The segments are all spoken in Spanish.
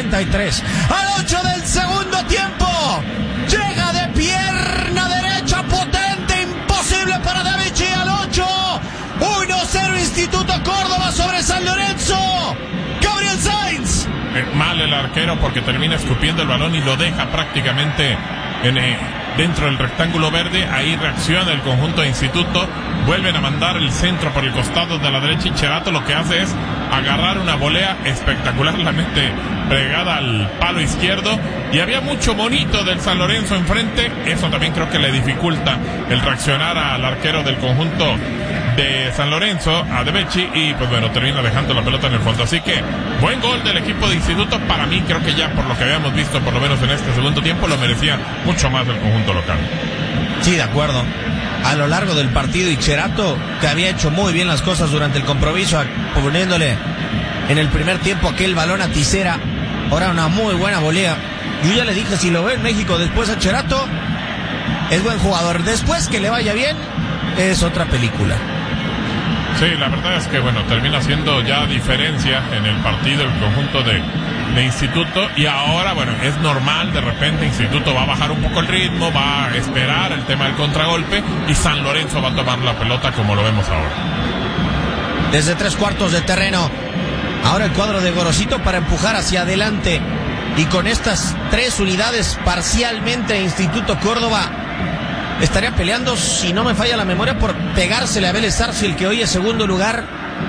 43. Al 8 del segundo tiempo. Llega de pierna derecha potente, imposible para De Vichy al 8. 1-0 Instituto Córdoba sobre San Lorenzo. Gabriel Sainz. Mal el arquero porque termina escupiendo el balón y lo deja prácticamente dentro del rectángulo verde. Ahí reacciona el conjunto de Instituto. Vuelven a mandar el centro por el costado de la derecha y Cherato lo que hace es agarrar una volea espectacularmente pegada al palo izquierdo. Y había mucho monito del San Lorenzo enfrente. Eso también creo que le dificulta el reaccionar al arquero del conjunto de San Lorenzo, a De Vichy, y pues bueno, termina dejando la pelota en el fondo. Así que buen gol del equipo de Instituto. Para mí creo que ya por lo que habíamos visto, por lo menos en este segundo tiempo, lo merecía mucho más el conjunto local. Sí, de acuerdo. A lo largo del partido, y Cherato, que había hecho muy bien las cosas durante el compromiso, poniéndole en el primer tiempo aquel balón a Tisera. Ahora una muy buena volea. Yo ya le dije, si lo ve en México después a Cherato, es buen jugador. Después que le vaya bien, es otra película. Sí, la verdad es que bueno, termina siendo ya diferencia en el partido el conjunto de Instituto, y ahora bueno, es normal, de repente Instituto va a bajar un poco el ritmo, va a esperar el tema del contragolpe y San Lorenzo va a tomar la pelota como lo vemos ahora. Desde 3/4 de terreno, ahora el cuadro de Gorosito para empujar hacia adelante, y con estas 3 unidades parcialmente Instituto Córdoba estaría peleando, si no me falla la memoria, por pegársele a Vélez Sarsfield, que hoy es segundo lugar.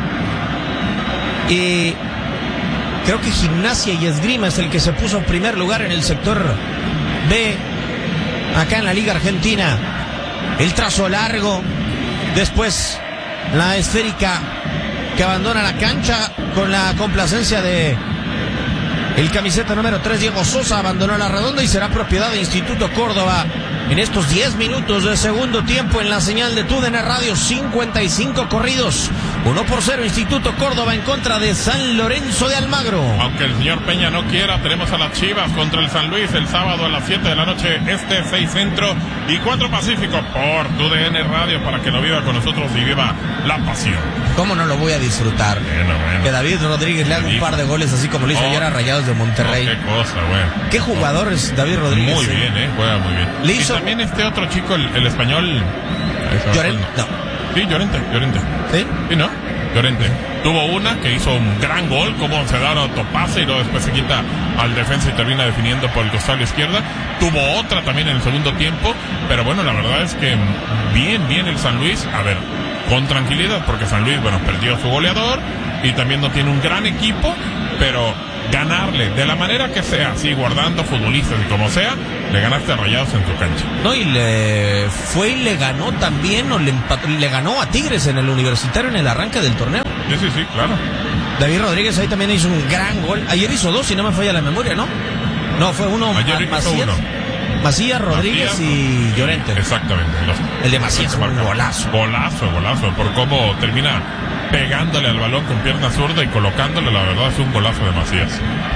Y creo que Gimnasia y Esgrima es el que se puso en primer lugar en el sector B, acá en la Liga Argentina. El trazo largo, después la esférica que abandona la cancha con la complacencia de el camiseta número 3, Diego Sosa. Abandonó la redonda y será propiedad de Instituto Córdoba. En estos 10 minutos de segundo tiempo, en la señal de TUDN Radio, 55 corridos, 1-0 Instituto Córdoba en contra de San Lorenzo de Almagro. Aunque el señor Peña no quiera, tenemos a las Chivas contra el San Luis el sábado a las 7 de la noche, 6 Centro y 4 Pacífico, por TUDN Radio, para que lo viva con nosotros y viva la pasión. ¿Cómo no lo voy a disfrutar? Bueno. Que David Rodríguez le haga un par de goles así como lo hizo ayer a Rayados de Monterrey. Qué cosa, güey. Qué jugador es David Rodríguez. Muy bien, juega muy bien. Le hizo... Y también este otro chico, el español. Llorente. No. Sí, Llorente. ¿Sí? Sí, ¿no? Llorente. Tuvo una que hizo un gran gol, como se da un autopase y luego después se quita al defensa y termina definiendo por el costado izquierda. Tuvo otra también en el segundo tiempo, pero bueno, la verdad es que bien el San Luis. A ver, con tranquilidad, porque San Luis, bueno, perdió a su goleador y también no tiene un gran equipo, pero ganarle de la manera que sea, así guardando futbolistas y como sea, le ganaste a Rayados en tu cancha. No, y le ganó también, o le ganó a Tigres en el Universitario en el arranque del torneo. Sí, claro. David Rodríguez ahí también hizo un gran gol. Ayer hizo 2, si no me falla la memoria, ¿no? No, fue uno. Ayer hizo uno. Macías, Rodríguez y Llorente. Exactamente. El de Macías, un golazo. Golazo, por cómo termina pegándole al balón con pierna zurda y colocándole, la verdad es un golazo de Macías.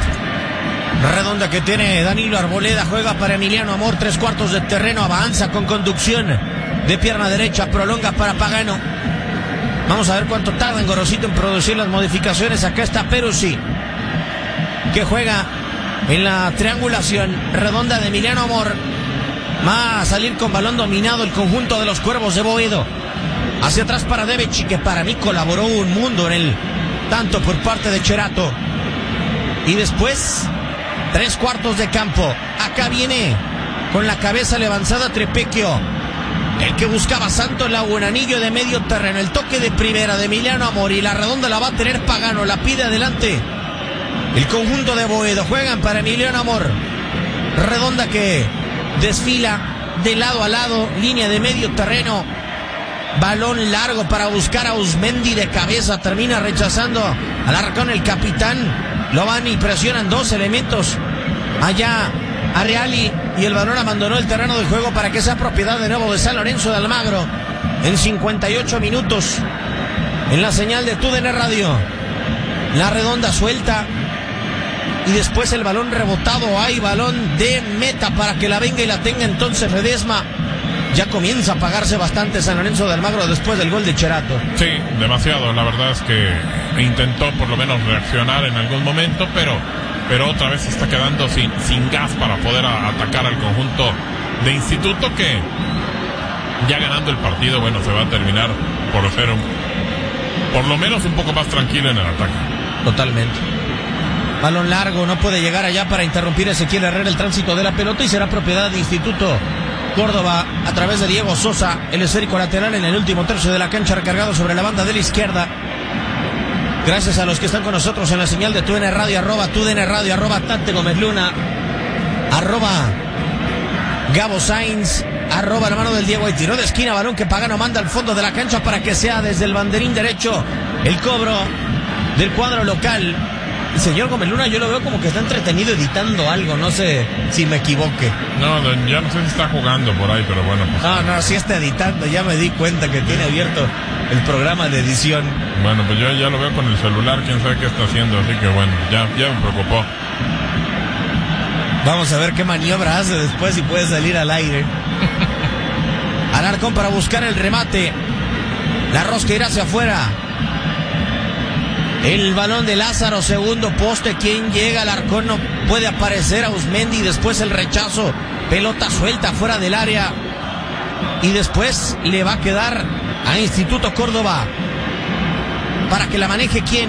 Redonda que tiene Danilo Arboleda, juega para Emiliano Amor, 3/4 de terreno, avanza con conducción de pierna derecha, prolonga para Pagano. Vamos a ver cuánto tarda en Gorosito en producir las modificaciones. Acá está Peruzzi, que juega en la triangulación redonda de Emiliano Amor. Va a salir con balón dominado el conjunto de los Cuervos de Boedo. Hacia atrás para De Vichy, que para mí colaboró un mundo en el tanto por parte de Cherato. Y después, 3/4 de campo. Acá viene con la cabeza levantada Trepecchio, el que buscaba Santos Laguna, anillo de medio terreno. El toque de primera de Emiliano Amor y la redonda la va a tener Pagano. La pide adelante el conjunto de Boedo. Juegan para Emiliano Amor. Redonda que desfila de lado a lado, línea de medio terreno. Balón largo para buscar a Uzmendi de cabeza. Termina rechazando al arcón el capitán. Lo van y presionan 2 elementos allá a Reali, y el balón abandonó el terreno de juego para que sea propiedad de nuevo de San Lorenzo de Almagro. En 58 minutos en la señal de TUDN Radio. La redonda suelta y después el balón rebotado. Hay balón de meta para que la venga y la tenga entonces Ledesma. Ya comienza a pagarse bastante San Lorenzo de Almagro después del gol de Cherato. Sí, demasiado. La verdad es que intentó por lo menos reaccionar en algún momento, pero pero otra vez se está quedando sin gas para poder atacar al conjunto de Instituto, que ya ganando el partido, bueno, se va a terminar por ser por lo menos un poco más tranquilo en el ataque. Totalmente. Balón largo, no puede llegar allá para interrumpir Ezequiel Herrera el tránsito de la pelota y será propiedad de Instituto Córdoba a través de Diego Sosa, el esférico lateral en el último tercio de la cancha, recargado sobre la banda de la izquierda. Gracias a los que están con nosotros en la señal de TUDN Radio, @TUDN Radio, @Tate Gómez Luna, @Gabo Sainz, @la mano del Diego y tiro de esquina, balón que Pagano manda al fondo de la cancha para que sea desde el banderín derecho el cobro del cuadro local. El señor Gómez Luna, yo lo veo como que está entretenido editando algo, no sé si me equivoque. No, ya no sé si está jugando por ahí, pero bueno. Pues, no, sí está editando, ya me di cuenta que tiene abierto el programa de edición. Bueno, pues yo ya lo veo con el celular, quién sabe qué está haciendo, así que bueno, ya me preocupó. Vamos a ver qué maniobra hace después y puede salir al aire. Alarcón para buscar el remate. La rosca irá hacia afuera. El balón de Lázaro, segundo poste. ¿Quién llega? Alarcón no puede aparecer. Ausmendi. Después el rechazo. Pelota suelta fuera del área. Y después le va a quedar a Instituto Córdoba para que la maneje. ¿Quién?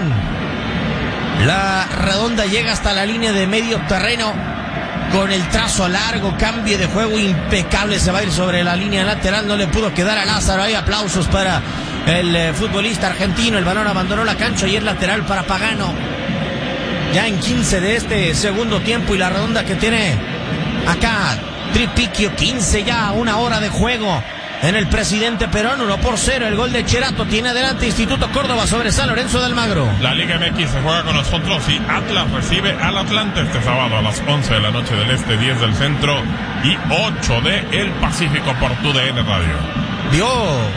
La redonda llega hasta la línea de medio terreno con el trazo largo, cambio de juego impecable, se va a ir sobre la línea lateral, no le pudo quedar a Lázaro. Hay aplausos para el futbolista argentino. El balón abandonó la cancha y es lateral para Pagano, ya en 15 de este segundo tiempo. Y la redonda que tiene acá Tripiquio, 15 ya, 1 hora de juego en el Presidente Perón. 1-0, el gol de Cherato. Tiene adelante Instituto Córdoba sobre San Lorenzo de Almagro. La Liga MX se juega con nosotros y Atlas recibe al Atlante este sábado a las 11 de la noche del Este, 10 del Centro y 8 de el Pacífico por TUDN Radio.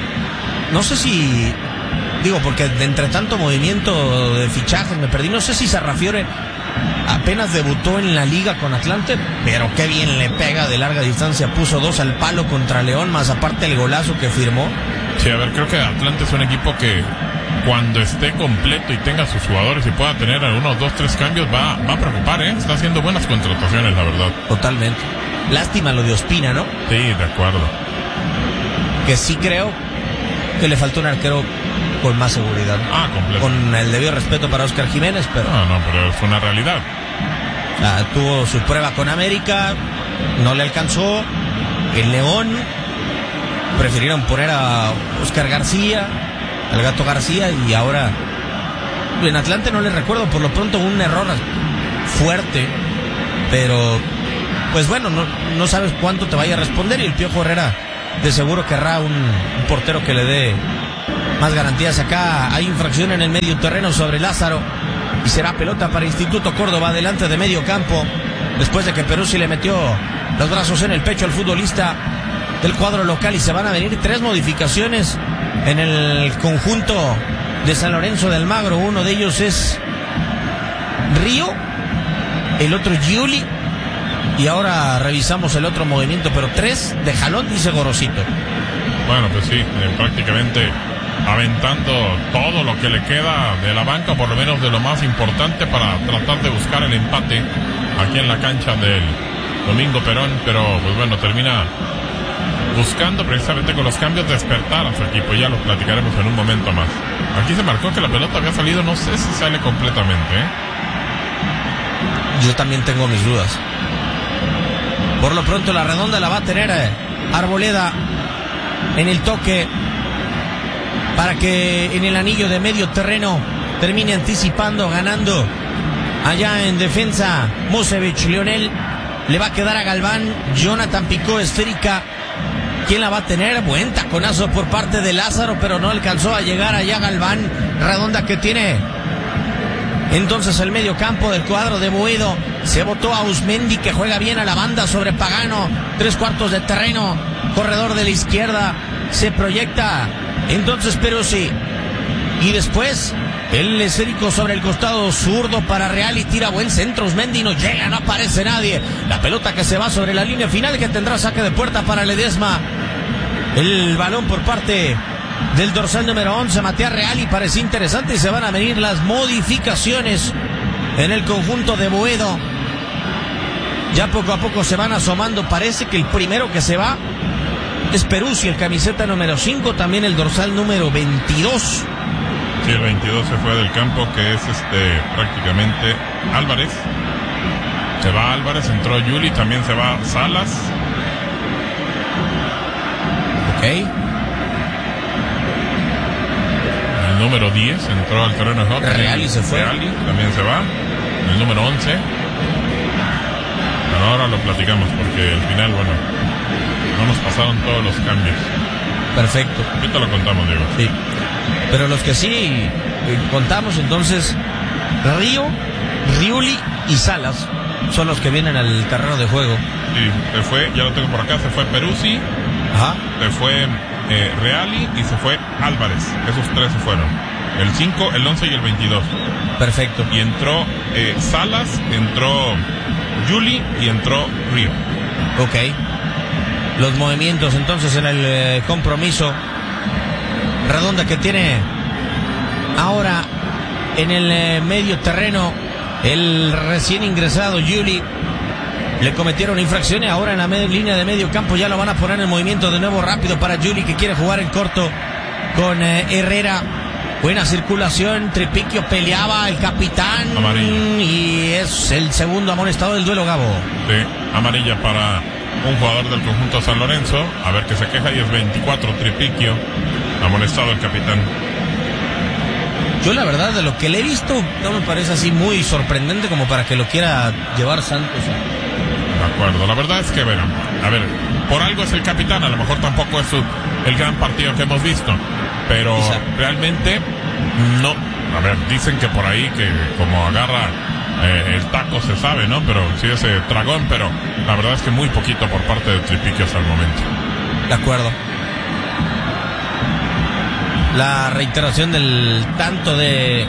No sé si, porque de entre tanto movimiento de fichajes me perdí, no sé si Sarrafiore apenas debutó en la liga con Atlante, pero qué bien le pega de larga distancia. Puso 2 al palo contra León, más aparte el golazo que firmó. Sí, a ver, creo que Atlante es un equipo que cuando esté completo y tenga sus jugadores y pueda tener algunos 2-3 cambios, va a preocupar, ¿eh? Está haciendo buenas contrataciones, la verdad. Totalmente. Lástima lo de Ospina, ¿no? Sí, de acuerdo. Que sí creo que le faltó un arquero con más seguridad. Completo. Con el debido respeto para Oscar Jiménez, pero... No, pero es una realidad. Tuvo su prueba con América, no le alcanzó. En León prefirieron poner a Oscar García, al Gato García, y ahora en Atlante no le recuerdo por lo pronto un error fuerte, pero pues bueno, no sabes cuánto te vaya a responder, y el Piojo Herrera de seguro querrá un portero que le dé más garantías. Acá hay infracción en el medio terreno sobre Lázaro y será pelota para Instituto Córdoba delante de medio campo, después de que Peruzzi le metió los brazos en el pecho al futbolista del cuadro local. Y se van a venir 3 modificaciones en el conjunto de San Lorenzo de Almagro. Uno de ellos es Río, el otro Giuli, y ahora revisamos el otro movimiento, pero 3 de jalón, dice Gorosito. Bueno, pues sí, prácticamente aventando todo lo que le queda de la banca, por lo menos de lo más importante, para tratar de buscar el empate aquí en la cancha del Domingo Perón. Pero pues bueno, termina buscando precisamente con los cambios despertar a su equipo. Ya lo platicaremos en un momento más. Aquí se marcó que la pelota había salido, no sé si sale completamente, ¿eh? Yo también tengo mis dudas. Por lo pronto la redonda la va a tener Arboleda en el toque, para que en el anillo de medio terreno termine anticipando, ganando allá en defensa Musevich. Leonel le va a quedar a Galván. Jonathan picó esférica. ¿Quién la va a tener? Buen taconazo por parte de Lázaro, pero no alcanzó a llegar allá Galván. Redonda que tiene entonces el medio campo del cuadro de Boedo. Se botó a Ausmendi, que juega bien a la banda sobre Pagano. 3/4 de terreno, corredor de la izquierda. Se proyecta entonces Peruzzi, y después el esférico sobre el costado zurdo para Real, y tira buen centro. Ausmendi no llega, no aparece nadie. La pelota que se va sobre la línea final, que tendrá saque de puerta para Ledesma. El balón por parte del dorsal número 11, Matías Real, y parece interesante. Y se van a venir las modificaciones en el conjunto de Boedo. Ya poco a poco se van asomando. Parece que el primero que se va es Peruzzi, el camiseta número 5, también el dorsal número 22. Sí, el 22 se fue del campo, que es prácticamente Álvarez. Se va Álvarez, entró Yuli, también se va Salas. Ok. El número 10 entró al terreno de juego. Reali se fue. Reali también se va. El número 11. Bueno, ahora lo platicamos porque al final, bueno, no nos pasaron todos los cambios. Perfecto. Ahorita lo contamos, Diego. Sí. Pero los que sí contamos, entonces, Río, Riuli y Salas son los que vienen al terreno de juego. Sí, se fue, ya lo tengo por acá, se fue Peruzzi. Ajá. Se fue Reali y se fue Álvarez. Esos tres se fueron. El 5, el 11 y el 22. Perfecto. Y entró Salas, entró Yuli y entró Río. Ok. Los movimientos entonces en el compromiso. Redonda que tiene ahora en el medio terreno el recién ingresado Yuli. Le cometieron infracciones ahora en la línea de medio campo. Ya lo van a poner en movimiento de nuevo rápido para Yuli, que quiere jugar en corto con Herrera. Buena circulación, Tripiquio peleaba, el capitán. Amarillo. Y es el segundo amonestado del duelo, Gabo. Sí, amarilla para un jugador del conjunto San Lorenzo. A ver qué se queja, y es 24, Tripiquio. Amonestado el capitán. Yo la verdad, de lo que le he visto, no me parece así muy sorprendente como para que lo quiera llevar Santos. De acuerdo, la verdad es que, bueno, a ver, por algo es el capitán, a lo mejor tampoco es el gran partido que hemos visto, pero quizá realmente no. A ver, dicen que por ahí que como agarra el taco se sabe, ¿no? Pero sí ese tragón, pero la verdad es que muy poquito por parte de Tripiquio hasta el momento. De acuerdo. La reiteración del tanto de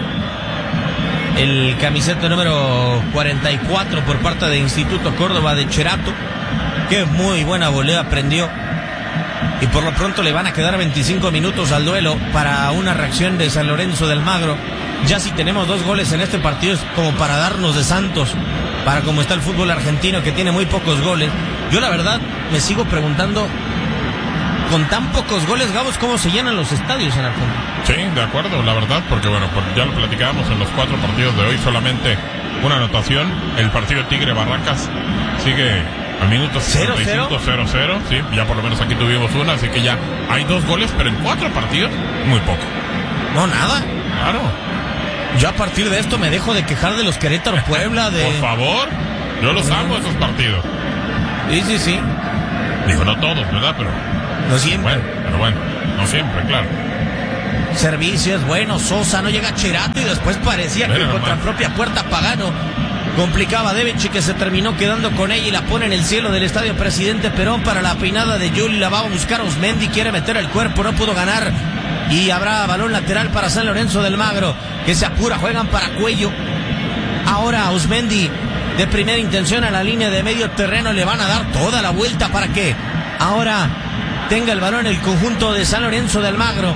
el camiseta número 44 por parte de Instituto Córdoba de Cherato, que muy buena volea prendió, y por lo pronto le van a quedar 25 minutos al duelo para una reacción de San Lorenzo de Almagro. Ya si tenemos 2 goles en este partido es como para darnos de Santos, para cómo está el fútbol argentino, que tiene muy pocos goles. Yo la verdad me sigo preguntando, con tan pocos goles, Gabos, ¿cómo se llenan los estadios en Argentina? Sí, de acuerdo, la verdad, porque bueno, ya lo platicábamos en los 4 partidos de hoy, solamente una anotación. El partido Tigre Barracas sigue al minuto 65, 0-0, sí, ya por lo menos aquí tuvimos una, así que ya hay 2 goles, pero en 4 partidos, muy poco. No, nada. Claro. Yo a partir de esto me dejo de quejar de los Querétaro Puebla, de... Por favor, yo los amo esos partidos. Sí. Digo, no todos, ¿verdad? Pero no siempre. Bueno, no siempre, claro. Servicios, bueno, Sosa, no llega Cherato, y después parecía que contra propia puerta Pagano complicaba a Devichi, que se terminó quedando con ella y la pone en el cielo del estadio Presidente Perón para la peinada de Yuli. La va a buscar Osmendi, quiere meter el cuerpo, no pudo ganar, y habrá balón lateral para San Lorenzo del Magro, que se apura, juegan para Cuello. Ahora Osmendi de primera intención a la línea de medio terreno, le van a dar toda la vuelta para que ahora tenga el balón el conjunto de San Lorenzo del Magro.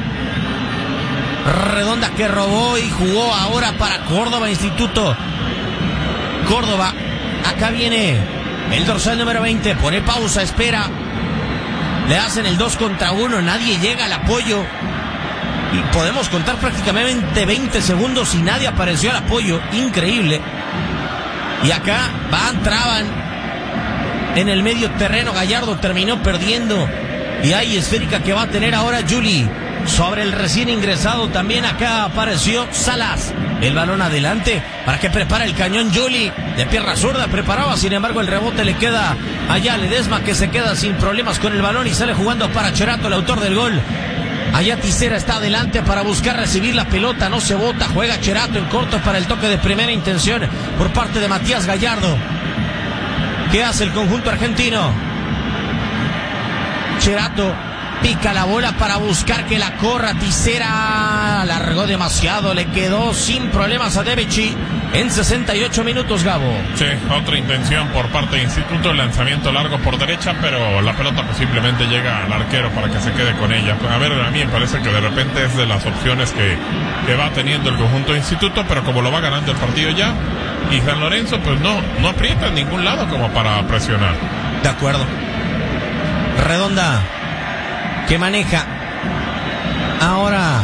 Redonda que robó y jugó ahora para Córdoba Instituto. Córdoba, acá viene el dorsal número 20, pone pausa, espera. Le hacen el 2 contra 1, nadie llega al apoyo. Y podemos contar prácticamente 20 segundos y nadie apareció al apoyo, increíble. Y acá traban en el medio terreno, Gallardo terminó perdiendo. Y hay esférica que va a tener ahora Yuli sobre el recién ingresado. También acá apareció Salas. El balón adelante para que prepara el cañón Yuli. De pierna zurda preparaba, sin embargo el rebote le queda allá a Ledesma, que se queda sin problemas con el balón y sale jugando para Cherato, el autor del gol. Allá Tisera está adelante para buscar recibir la pelota, no se bota, juega Cherato en corto para el toque de primera intención por parte de Matías Gallardo. ¿Qué hace el conjunto argentino? Cherato Pica la bola para buscar que la corra. Tisera alargó demasiado, le quedó sin problemas a Devici en 68 minutos, Gabo. Sí, otra intención por parte de Instituto, el lanzamiento largo por derecha, pero la pelota posiblemente llega al arquero para que se quede con ella. A ver, a mí me parece que de repente es de las opciones que va teniendo el conjunto de Instituto, pero como lo va ganando el partido ya, y San Lorenzo pues no aprieta en ningún lado como para presionar. De acuerdo. Redonda, que maneja ahora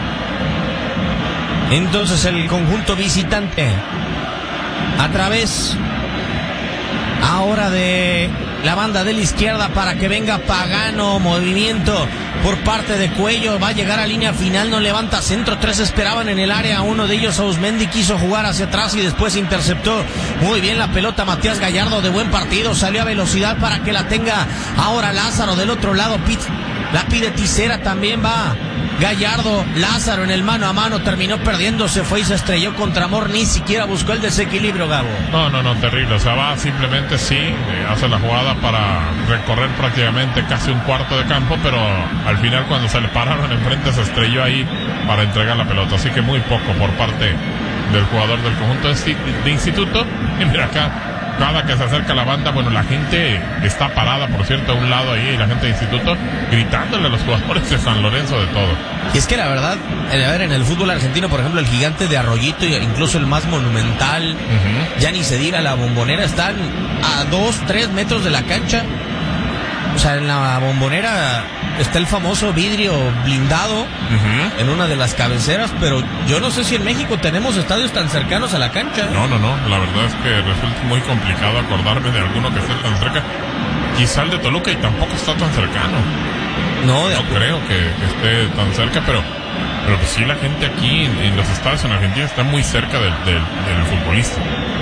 entonces el conjunto visitante a través ahora de la banda de la izquierda para que venga Pagano. Movimiento por parte de Cuello, va a llegar a línea final, no levanta centro, 3 esperaban en el área, uno de ellos Ausmendi quiso jugar hacia atrás y después interceptó muy bien la pelota Matías Gallardo, de buen partido, salió a velocidad para que la tenga ahora Lázaro del otro lado. La pide Tisera, también va Gallardo. Lázaro en el mano a mano terminó perdiendo, se fue y se estrelló contra Amor, ni siquiera buscó el desequilibrio, Gabo. No, terrible, o sea, va simplemente hace la jugada para recorrer prácticamente casi un cuarto de campo, pero al final cuando se le pararon enfrente se estrelló ahí para entregar la pelota, así que muy poco por parte del jugador del conjunto de Instituto. Y mira acá, cada que se acerca la banda, bueno, la gente está parada, por cierto, a un lado ahí, y la gente de Instituto gritándole a los jugadores de San Lorenzo de todo. Y es que la verdad, a ver, en el fútbol argentino, por ejemplo, el Gigante de Arroyito, incluso el más monumental, ya ni se diga la Bombonera, están a 2-3 metros de la cancha. O sea, en la Bombonera está el famoso vidrio blindado en una de las cabeceras, pero yo no sé si en México tenemos estadios tan cercanos a la cancha. No, la verdad es que resulta muy complicado acordarme de alguno que esté tan cerca. Quizá el de Toluca y tampoco está tan cercano. No creo que esté tan cerca, pero pues sí, la gente aquí en los estadios en Argentina está muy cerca del futbolista.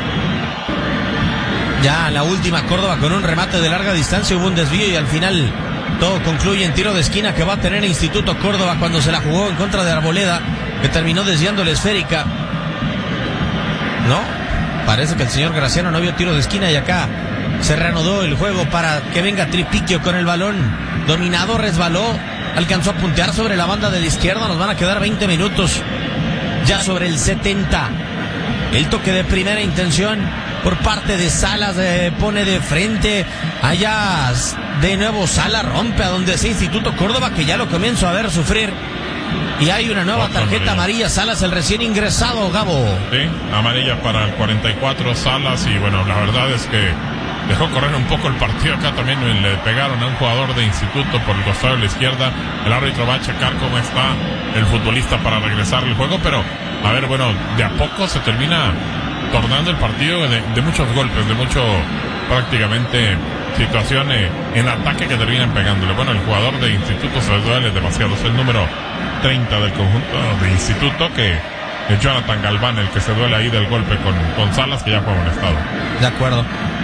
Ya la última, Córdoba con un remate de larga distancia, hubo un desvío y al final todo concluye en tiro de esquina que va a tener Instituto Córdoba cuando se la jugó en contra de Arboleda, que terminó desviando la esférica. No, parece que el señor Graciano no vio tiro de esquina y acá se reanudó el juego para que venga Tripiquio con el balón. Dominado, resbaló, alcanzó a puntear sobre la banda de la izquierda. Nos van a quedar 20 minutos ya sobre el 70. El toque de primera intención por parte de Salas, pone de frente, allá de nuevo Salas rompe a donde sea Instituto Córdoba, que ya lo comienzo a ver sufrir. Y hay una nueva tarjeta amarilla, Salas, el recién ingresado, Gabo. Sí, amarilla para el 44, Salas, y bueno, la verdad es que dejó correr un poco el partido. Acá también le pegaron a un jugador de Instituto por el costado de la izquierda. El árbitro va a checar cómo está el futbolista para regresar el juego, pero a ver, bueno, de a poco se termina tornando el partido de muchos golpes, de mucho prácticamente situaciones en ataque que terminan pegándole. Bueno, el jugador de Instituto se duele demasiado, es el número 30 del conjunto de Instituto, que es Jonathan Galván, el que se duele ahí del golpe con Salas, que ya fue amonestado. De acuerdo.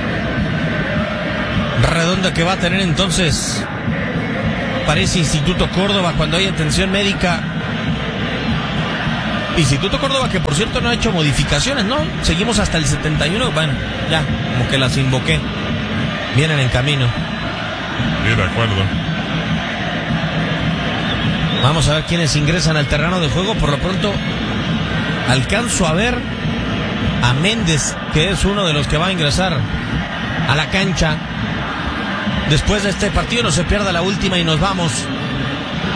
Redonda que va a tener entonces, parece Instituto Córdoba cuando hay atención médica. Instituto Córdoba que por cierto no ha hecho modificaciones, ¿no? Seguimos hasta el 71, bueno, ya, como que las invoqué. Vienen en camino. Sí, de acuerdo. Vamos a ver quiénes ingresan al terreno de juego. Por lo pronto alcanzo a ver a Méndez, que es uno de los que va a ingresar a la cancha. Después de este partido no se pierda la última y nos vamos